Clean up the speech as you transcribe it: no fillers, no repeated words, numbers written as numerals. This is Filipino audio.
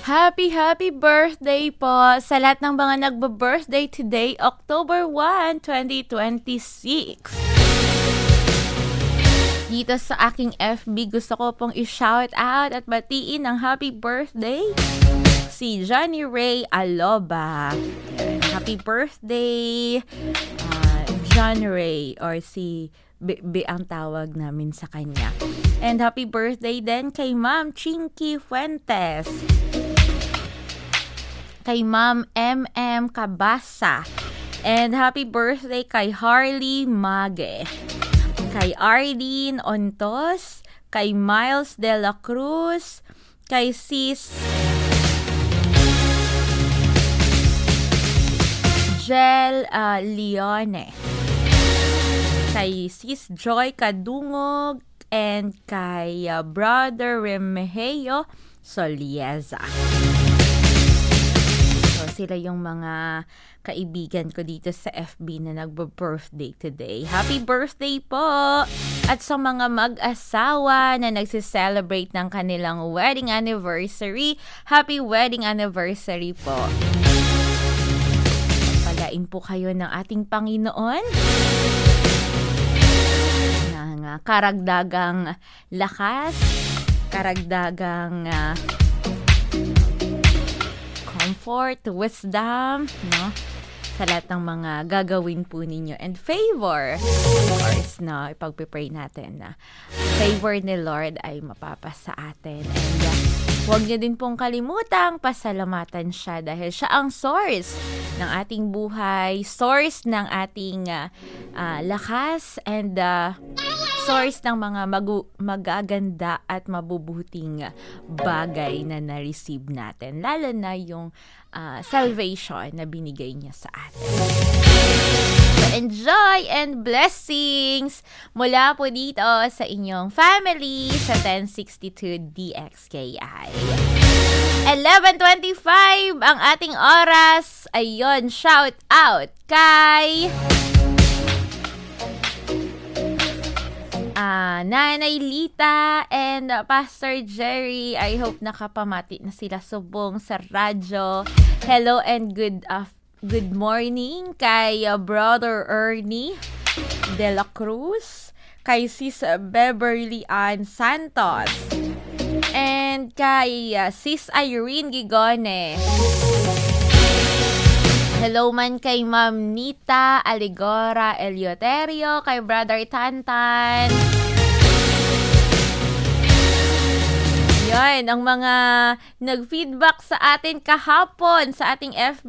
Happy birthday po sa lahat ng mga nagbe-birthday today, October 1, 2026. Dito sa aking FB, gusto ko pong i-shout out at batiin ng happy birthday si Johnny Ray Aloba. Happy birthday, John Ray, or si B ang tawag namin sa kanya. And happy birthday din kay Ma'am Chinky Fuentes, kay Ma'am MM Cabasa, and happy birthday kay Harley Mage, kay Arlene Ontos, kay Miles De La Cruz, kay Sis Jel Leone, kay Sis Joy Kadungog, and kay Brother Remigio Solieza. So, sila yung mga kaibigan ko dito sa FB na nagbe-birthday today. Happy birthday po! At sa mga mag-asawa na nagsiselebrate ng kanilang wedding anniversary, happy wedding anniversary po. Pagpalain po kayo ng ating Panginoon ng karagdagang lakas, karagdagang comfort, wisdom, no? Sa lahat ng mga gagawin po ninyo, and favor, of course, no? Ipag-pray natin na favor ni Lord ay mapapasa atin, and huwag niyo din pong kalimutang pasalamatan siya dahil siya ang source ng ating buhay, source ng ating lakas, and source ng mga magaganda at mabubuting bagay na na-receive natin, lalo na yung salvation na binigay niya sa atin. So, enjoy and blessings mula po dito sa inyong family sa 1062 DXKI. 11:25 ang ating oras. Ayun, shout out kay Nanay Lita and Pastor Jerry. I hope nakapamati na sila subong sa radyo. Hello and good morning kay Brother Ernie De La Cruz, kay Sis Beverly Ann Santos, and kay Sis Irene Gigone. Hello man kay Ma'am Nita Aligora Eleuterio, kay Brother Tantan. Yan, ang mga nag-feedback sa atin kahapon sa ating FB